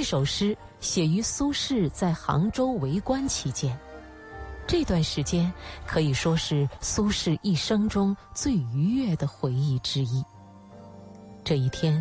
这首诗写于苏轼在杭州为官期间，这段时间可以说是苏轼一生中最愉悦的回忆之一。这一天，